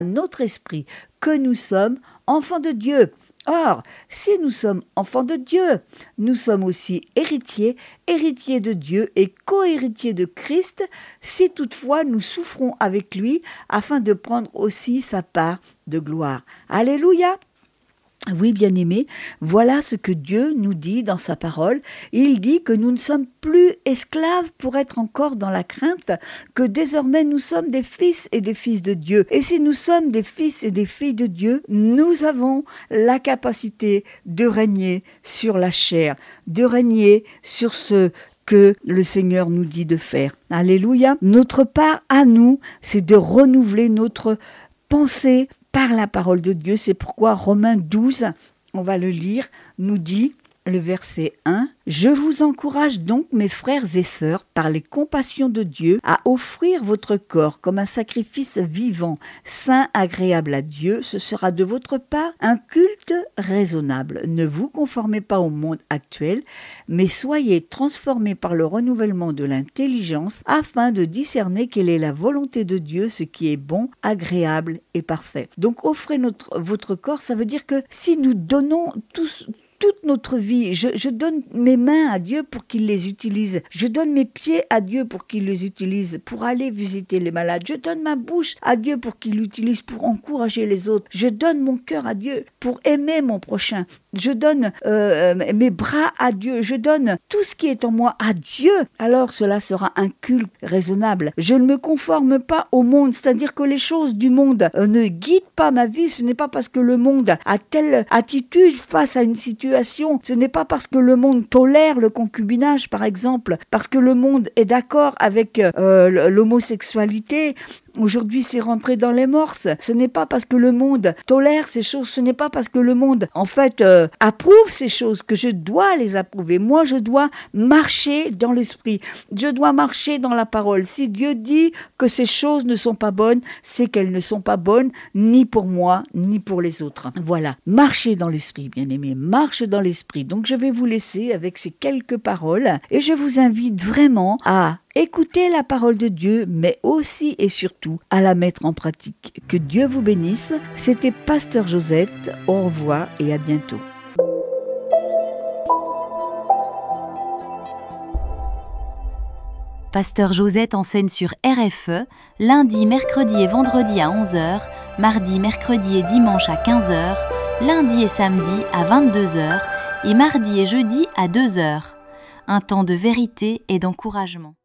notre esprit que nous sommes enfants de Dieu. Or, si nous sommes enfants de Dieu, nous sommes aussi héritiers de Dieu et co-héritiers de Christ, si toutefois nous souffrons avec lui afin de prendre aussi sa part de gloire. Alléluia! Oui, bien-aimés, voilà ce que Dieu nous dit dans sa parole. Il dit que nous ne sommes plus esclaves pour être encore dans la crainte, que désormais nous sommes des fils et des filles de Dieu. Et si nous sommes des fils et des filles de Dieu, nous avons la capacité de régner sur la chair, de régner sur ce que le Seigneur nous dit de faire. Alléluia. Notre part à nous, c'est de renouveler notre pensée par la parole de Dieu. C'est pourquoi Romains 12, on va le lire, nous dit le verset 1. « Je vous encourage donc, mes frères et sœurs, par les compassions de Dieu, à offrir votre corps comme un sacrifice vivant, saint, agréable à Dieu. Ce sera de votre part un culte raisonnable. Ne vous conformez pas au monde actuel, mais soyez transformés par le renouvellement de l'intelligence, afin de discerner quelle est la volonté de Dieu, ce qui est bon, agréable et parfait. » Donc offrez votre corps, ça veut dire que si nous donnons toute notre vie, je donne mes mains à Dieu pour qu'il les utilise. Je donne mes pieds à Dieu pour qu'il les utilise, pour aller visiter les malades. Je donne ma bouche à Dieu pour qu'il l'utilise, pour encourager les autres. Je donne mon cœur à Dieu pour aimer mon prochain. Je donne mes bras à Dieu. Je donne tout ce qui est en moi à Dieu. Alors cela sera un culte raisonnable. Je ne me conforme pas au monde, c'est-à-dire que les choses du monde ne guident pas ma vie. Ce n'est pas parce que le monde a telle attitude face à une situation. Ce n'est pas parce que le monde tolère le concubinage, par exemple, parce que le monde est d'accord avec l'homosexualité. Aujourd'hui, c'est rentré dans les mœurs. Ce n'est pas parce que le monde tolère ces choses, ce n'est pas parce que le monde, en fait, approuve ces choses que je dois les approuver. Moi, je dois marcher dans l'esprit. Je dois marcher dans la parole. Si Dieu dit que ces choses ne sont pas bonnes, c'est qu'elles ne sont pas bonnes ni pour moi, ni pour les autres. Voilà. Marchez dans l'esprit, bien-aimés. Marche dans l'esprit. Donc, je vais vous laisser avec ces quelques paroles et je vous invite vraiment à écoutez la parole de Dieu, mais aussi et surtout à la mettre en pratique. Que Dieu vous bénisse. C'était Pasteur Josette. Au revoir et à bientôt. Pasteur Josette enseigne sur RFE, lundi, mercredi et vendredi à 11h, mardi, mercredi et dimanche à 15h, lundi et samedi à 22h et mardi et jeudi à 2h. Un temps de vérité et d'encouragement.